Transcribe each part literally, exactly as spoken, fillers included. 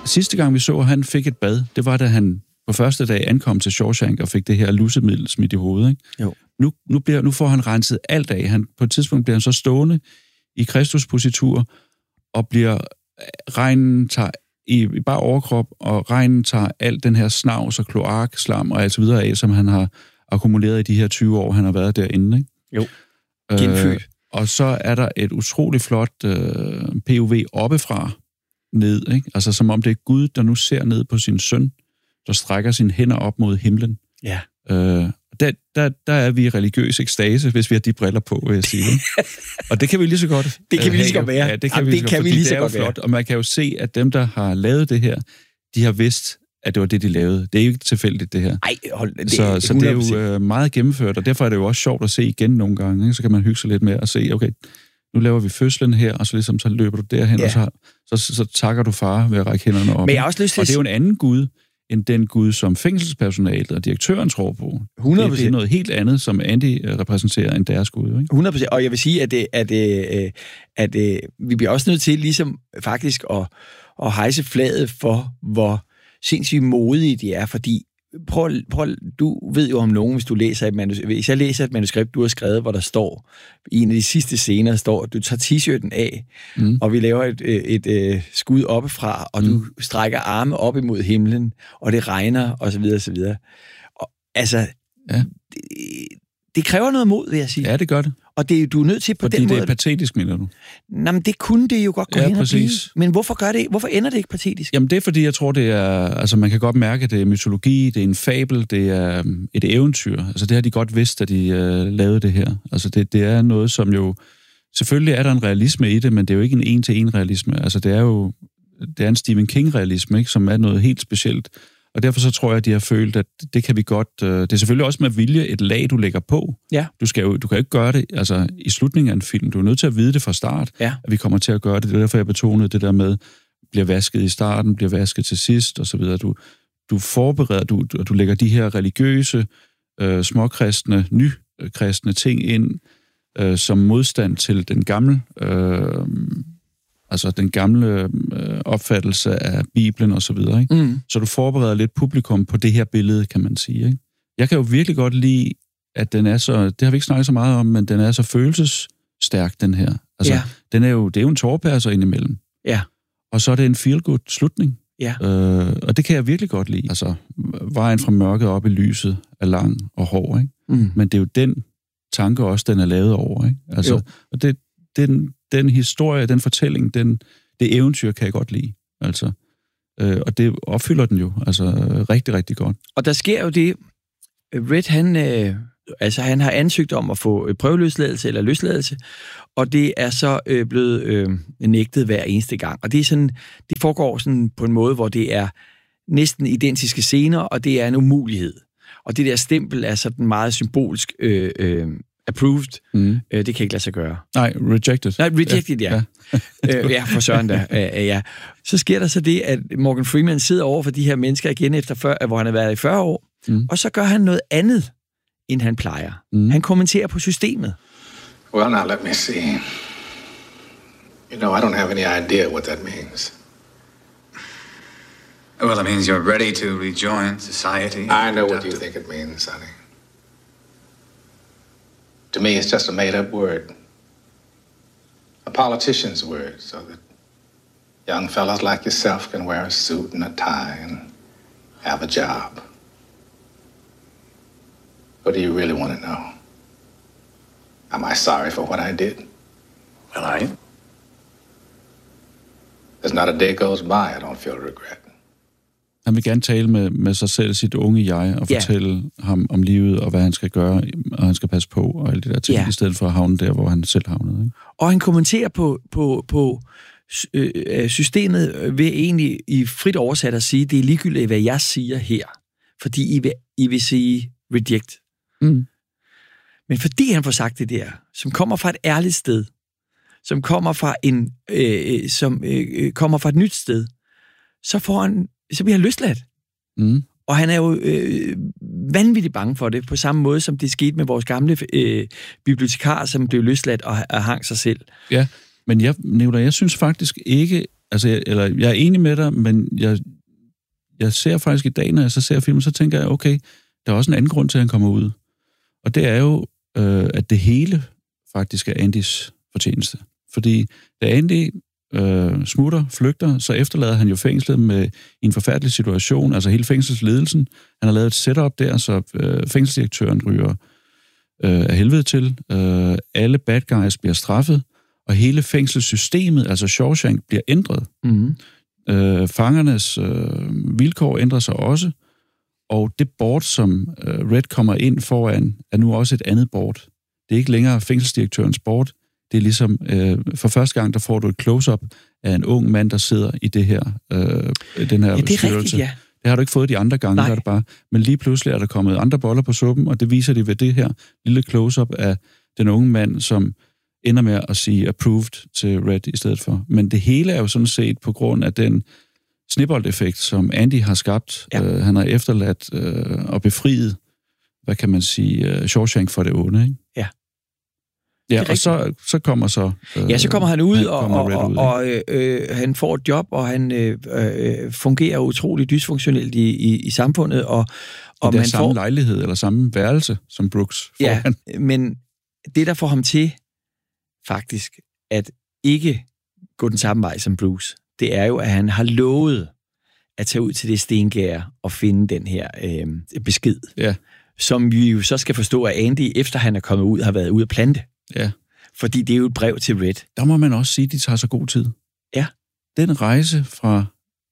sidste gang vi så, at han fik et bad, det var, da han på første dag ankom til Shawshank og fik det her lusemiddel smidt i hovedet. Ikke? Jo. Nu, nu, bliver, nu får han renset alt af. Han, på et tidspunkt bliver han så stående i Kristuspositur, og bliver regnen tager i, i bare overkrop, og regnen tager alt den her snavs og kloak, slam og alt så videre af, som han har akkumuleret i de her tyve år, han har været derinde. Ikke? Jo. Genfødt. Øh, og så er der et utroligt flot øh, P O V oppefra ned, ikke? Altså som om det er Gud, der nu ser ned på sin søn, der strækker sine hænder op mod himlen. Ja. Øh, der, der, der er vi i religiøs ekstase, hvis vi har de briller på, vil jeg sige. Og det kan vi lige så godt Det kan vi lige så godt være. Ja, det kan Jamen, vi, det kan vi lige så godt flot, og man kan jo se, at dem, der har lavet det her, de har vidst, at det var det, de lavede. Det er jo ikke tilfældigt, det her. Nej, hold det. Så, så det er jo øh, meget gennemført, og derfor er det jo også sjovt at se igen nogle gange. Ikke? Så kan man hygge sig lidt med at se, okay, nu laver vi fødslen her, og så ligesom så løber du derhen, ja. og så, så, så, så takker du far ved at række hænderne op. Men jeg har også lyst til og det er jo en anden Gud, end den Gud, som fængselspersonalet og direktøren tror på. hundrede procent. Det er noget helt andet, som Andy repræsenterer, end deres Gud. Ikke? hundrede procent. Og jeg vil sige, at, det, at, det, at, at vi bliver også nødt til ligesom faktisk at, at hejse flaget for, hvor sindssygt modige de er, fordi prøv, prøv, du ved jo om nogen, hvis du læser et manuskript. Hvis jeg læser et manuskript, du har skrevet, hvor der står, i en af de sidste scener står, du tager t-shirten af, mm. og vi laver et, et, et skud oppefra, og mm. du strækker arme op imod himlen, og det regner, og så videre, og så videre. Og, altså, ja. det, det kræver noget mod, vil jeg sige. Ja, det gør det. Og det, du er nødt til på Fordi den måde... det er patetisk, mener du? Nå, men det kunne det jo godt gå ja, hen og blive. Præcis. Men hvorfor gør det? Hvorfor ender det ikke patetisk? Jamen, det er fordi, jeg tror, det er... Altså, man kan godt mærke, at det er mytologi, det er en fabel, det er um, et eventyr. Altså, det har de godt vidst, da de uh, lavede det her. Altså, det, det er noget, som jo... Selvfølgelig er der en realisme i det, men det er jo ikke en en-til-en realisme. Altså, det er jo... Det er en Stephen King-realisme, ikke? Som er noget helt specielt. Og derfor så tror jeg, at de har følt, at det kan vi godt... Øh, det er selvfølgelig også med vilje et lag, du lægger på. Ja. Du, skal jo, du kan jo ikke gøre det altså, i slutningen af en film. Du er nødt til at vide det fra start, ja. at vi kommer til at gøre det. Det er derfor, jeg betonede det der med, bliver vasket i starten, bliver vasket til sidst, og så videre. Du, du forbereder, du, du, du lægger de her religiøse, øh, småkristne, nykristne ting ind, øh, som modstand til den gamle... Øh, altså den gamle øh, opfattelse af Bibelen og så videre, ikke? Mm. Så du forbereder lidt publikum på det her billede, kan man sige, ikke? Jeg kan jo virkelig godt lide, at den er så, det har vi ikke snakket så meget om, men den er så følelsesstærk, den her. Altså, ja. den er jo, det er jo en tårepærser indimellem. Ja. Og så er det en feel-good slutning. Ja. Øh, og det kan jeg virkelig godt lide. Altså, vejen fra mørket op i lyset er lang og hård, ikke? Mm. Men det er jo den tanke også, den er lavet over, ikke? Altså, jo. og det, den, den historie, den fortælling, den, det eventyr kan jeg godt lide. Altså, øh, og det opfylder den jo altså rigtig, rigtig godt. Og der sker jo det, Red, han, øh, altså, han har ansøgt om at få prøveløsladelse eller løsladelse, og det er så øh, blevet øh, nægtet hver eneste gang. Og det er sådan, det foregår sådan på en måde, hvor det er næsten identiske scener, og det er en umulighed. Og det der stempel er sådan meget symbolsk øh, øh, approved. Mm. Øh, det kan ikke lade sig gøre. Nej, rejected. Nej, rejected, ja. Ja, øh, ja for søren da. Øh, ja. Så sker der så det, at Morgan Freeman sidder over for de her mennesker igen, efter fyrre, hvor han har været i fyrre år, mm. og så gør han noget andet, end han plejer. Mm. Han kommenterer på systemet. Well, now let me see. You know, I don't have any idea what that means. Well, it means you're ready to rejoin society. I know what you think it means, Sonny. To me, it's just a made-up word. A politician's word, so that young fellas like yourself can wear a suit and a tie and have a job. What do you really want to know? Am I sorry for what I did? Well, I... There's not a day goes by I don't feel regret. Han vil gerne tale med, med sig selv, sit unge jeg, og fortælle yeah. ham om livet, og hvad han skal gøre, og han skal passe på, og alt det der ting, yeah. i stedet for at havne der, hvor han selv havnede. Ikke? Og han kommenterer på, på, på øh, systemet ved egentlig i frit oversat at sige, det er ligegyldigt, hvad jeg siger her, fordi I vil, I vil sige reject. Mm. Men fordi han får sagt det der, som kommer fra et ærligt sted, som kommer fra en, øh, som øh, kommer fra et nyt sted, så får han så bliver han løsladt. Mm. Og han er jo øh, vanvittigt bange for det, på samme måde, som det skete med vores gamle øh, bibliotekar, som blev løsladt og, og hang sig selv. Ja, men jeg, Nicolai, jeg synes faktisk ikke, altså, jeg, eller jeg er enig med dig, men jeg, jeg ser faktisk i dag, når jeg så ser filmen, så tænker jeg, okay, der er også en anden grund til, at han kommer ud. Og det er jo, øh, at det hele faktisk er Andys fortjeneste. Fordi da Andy øh, smutter, flygter, så efterlader han jo fængslet med en forfærdelig situation, altså hele fængselsledelsen. Han har lavet et setup der, så øh, fængselsdirektøren ryger øh, af helvede til. Øh, alle bad guys bliver straffet, og hele fængselssystemet, altså Shawshank, bliver ændret. Mm-hmm. Øh, fangernes øh, vilkår ændrer sig også, og det board, som øh, Red kommer ind foran, er nu også et andet board. Det er ikke længere fængselsdirektørens board. Det er ligesom, øh, for første gang, der får du et close-up af en ung mand, der sidder i det her, øh, den her ja, det er styrelse. rigtigt, ja. Det har du ikke fået de andre gange, der er det bare. Men lige pludselig er der kommet andre boller på suppen, og det viser de ved det her lille close-up af den unge mand, som ender med at sige approved til Red i stedet for. Men det hele er jo sådan set på grund af den snibboldeffekt, som Andy har skabt. Ja. Øh, han har efterladt øh, og befriet, hvad kan man sige, uh, Shawshank for det onde, ikke? Ja. Ja, og så, så kommer så... Øh, ja, så kommer han ud, han og, og, ud, og, og øh, han får et job, og han øh, øh, fungerer utrolig dysfunktionelt i, i, i samfundet, og, og det er man samme får... lejlighed, eller samme værelse, som Brooks får. Ja, han. men det, der får ham til, faktisk, at ikke gå den samme vej som Bruce, det er jo, at han har lovet at tage ud til det stengær og finde den her øh, besked, ja. Som vi jo så skal forstå, at Andy, efter han er kommet ud, har været ude at plante. Ja. Fordi det er jo et brev til Red. Der må man også sige, at de tager så god tid. Ja. Den rejse fra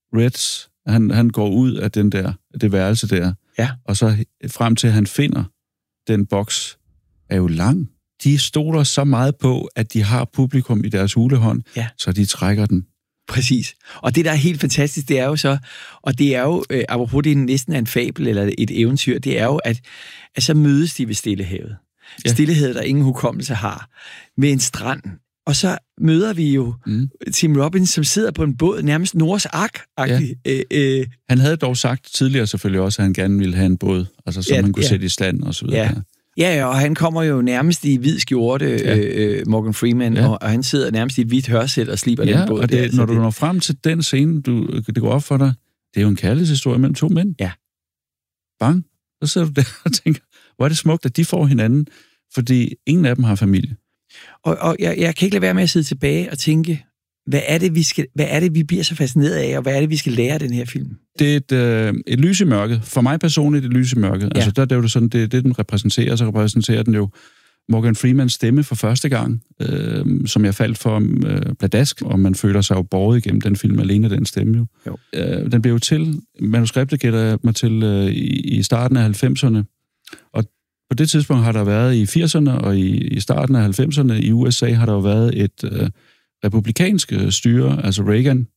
Reds, han, han går ud af den der, det værelse der, ja. Og så frem til, at han finder den boks, er jo lang. De stoler så meget på, at de har publikum i deres hulehånd, ja. Så de trækker den. Præcis. Og det, der er helt fantastisk, det er jo så, og det er jo, øh, apropos det næsten er en fabel eller et eventyr, det er jo, at, at så mødes de ved Stillehavet. Ja. Stillehavet, der ingen hukommelse har, med en strand. Og så møder vi jo mm. Tim Robbins, som sidder på en båd, nærmest Noahs Ark-agtig. Ja. Øh, øh. Han havde dog sagt tidligere selvfølgelig også, at han gerne ville have en båd, altså som ja, man kunne ja. sætte i stand og så videre. Ja. Ja, og han kommer jo nærmest i hvid skjorte, ja. øh, Morgan Freeman, ja. og, og han sidder nærmest i et hvidt hørsæt og sliber ja, den båd. Og det, der, når det... du når frem til den scene, du, det går op for dig, det er jo en kærlighedshistorie mellem to mænd. Ja. Bang. Så sidder du der og tænker, hvor er det smukt, at de får hinanden, fordi ingen af dem har familie. Og, og jeg, jeg kan ikke lade være med at sidde tilbage og tænke, hvad er det, vi skal, hvad er det, vi bliver så fascineret af, og hvad er det, vi skal lære af den her film? Det er et, øh, et lys i mørket. For mig personligt et lys i mørket. Ja. Altså, der, der er jo sådan, det, det den repræsenterer, så repræsenterer den jo Morgan Freemans stemme for første gang, øh, som jeg faldt for øh, pladask, og man føler sig jo båret igennem den film alene, den stemme jo. jo. Øh, den blev jo til, manuskriptet gætter jeg mig til øh, i, i starten af halvfemserne, og på det tidspunkt har der været i firserne, og i, i starten af halvfemserne i U S A har der jo været et øh, republikansk styre, altså Reagan,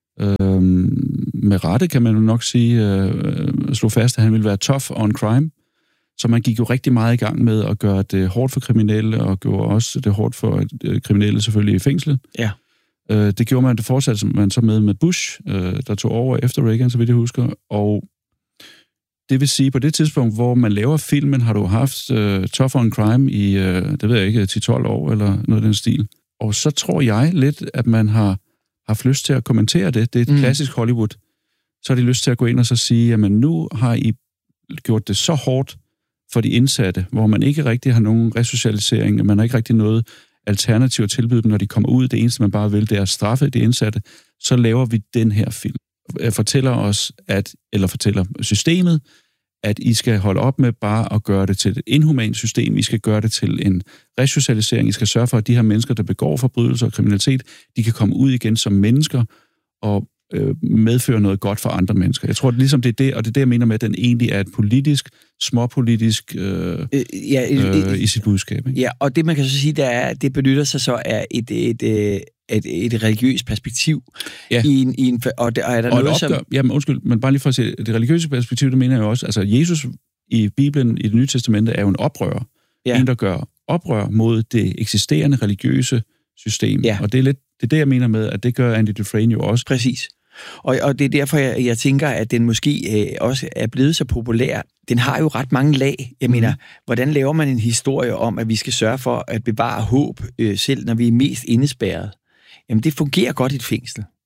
øh, med rette kan man jo nok sige, øh, slog fast, at han ville være tough on crime. Så man gik jo rigtig meget i gang med at gøre det hårdt for kriminelle, og gjorde også det hårdt for øh, kriminelle selvfølgelig i fængslet. Ja. Øh, det gjorde man, det fortsatte man så med med Bush, øh, der tog over efter Reagan, så vidt jeg husker. Og det vil sige, på det tidspunkt, hvor man laver filmen, har du haft øh, tough on crime i, øh, det ved jeg ikke, ti til tolv år, eller noget af den stil. Og så tror jeg lidt, at man har haft lyst til at kommentere det. Det er et mm. klassisk Hollywood. Så har de lyst til at gå ind og så sige, jamen nu har I gjort det så hårdt for de indsatte, hvor man ikke rigtig har nogen resocialisering, man har ikke rigtig noget alternativ at tilbyde dem, når de kommer ud. Det eneste, man bare vil, det er at straffe de indsatte. Så laver vi den her film. Fortæller os, at, eller fortæller systemet, at I skal holde op med bare at gøre det til et inhumant system. I skal gøre det til en resocialisering. I skal sørge for, at de her mennesker, der begår forbrydelser og kriminalitet, de kan komme ud igen som mennesker og øh, medføre noget godt for andre mennesker. Jeg tror, det ligesom det er det, og det er det, jeg mener med, at den egentlig er et politisk, småpolitisk øh, øh, ja, øh, i sit budskab. Ikke? Ja, og det man kan så sige, der er, at det benytter sig så af et, et, et, et, et religiøst perspektiv. Ja. I en, i en, og, der, og er der og noget, opgør, som... Jamen undskyld, men bare lige for at se, det religiøse perspektiv, det mener jeg også, altså Jesus i Bibelen, i det nye testamente, er jo en oprører. Ja. En, der gør oprør mod det eksisterende religiøse system. Ja. Og det er lidt det, er det, jeg mener med, at det gør Andy Dufresne jo også. Præcis. Og, og det er derfor, jeg, jeg tænker, at den måske øh, også er blevet så populær. Den har jo ret mange lag. Jeg mm. mener, hvordan laver man en historie om, at vi skal sørge for at bevare håb, øh, selv når vi er mest indespærret? Jamen, det fungerer godt i et fængsel.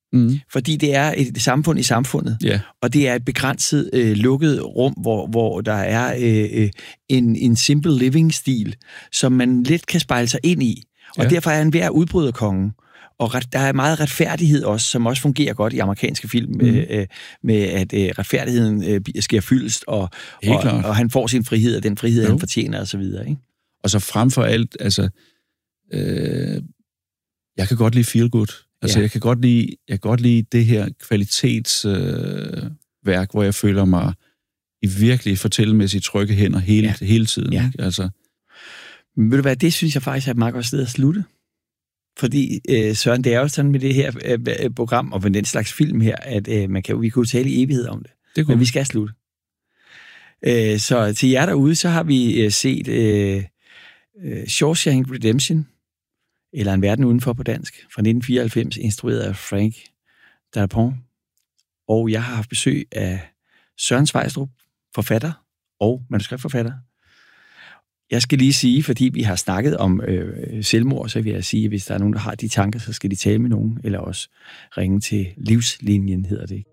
Mm. Fordi det er et samfund i samfundet, Yeah. og det er et begrænset, øh, lukket rum, hvor, hvor der er øh, en, en simple living-stil, som man let kan spejle sig ind i. Og Ja. derfor er han ved at udbryde kongen. Og ret, der er meget retfærdighed også, som også fungerer godt i amerikanske film, mm. øh, med at øh, retfærdigheden øh, sker fyldest, og, og, og han får sin frihed, og den frihed, jo. han fortjener, og så videre. Ikke? Og så frem for alt, altså, øh, jeg kan godt lide feel good. Altså, ja. jeg, kan godt lide, jeg kan godt lide det her kvalitetsværk, øh, værk, hvor jeg føler mig i virkelig fortællemæssigt trygge hænder hele, ja. hele tiden. Ja. Ikke? Altså. Men ved du hvad, det synes jeg faktisk er et meget godt sted at slutte. Fordi, øh, Søren, det er jo sådan med det her øh, program, og med den slags film her, at øh, man kan, vi kan jo tale i evighed om det. det Men vi skal slutte. Øh, så til jer derude, så har vi øh, set øh, øh, Shawshank Redemption, eller En verden udenfor på dansk, fra nitten fireoghalvfems, instrueret af Frank Darabont. Og jeg har haft besøg af Søren Sveistrup, forfatter og manuskriptforfatter. Jeg skal lige sige, fordi vi har snakket om øh, selvmord, så vil jeg sige, at hvis der er nogen, der har de tanker, så skal de tale med nogen, eller også ringe til Livslinjen, hedder det.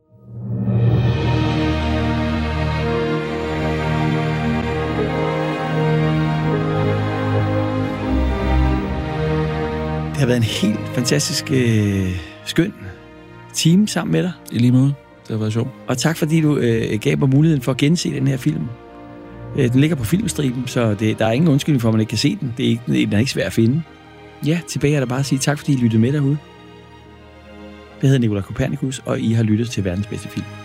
Det har været en helt fantastisk øh, skøn time sammen med dig. I lige måde. Det har været sjovt. Og tak, fordi du øh, gav mig muligheden for at gense den her film. Den ligger på Filmstriben, så det, der er ingen undskyldning for, at man ikke kan se den. Det er ikke, den er ikke svær at finde. Ja, tilbage er der bare at sige tak, fordi I lyttede med derude. Jeg hedder Nikolaj Kopernikus, og I har lyttet til verdens bedste film.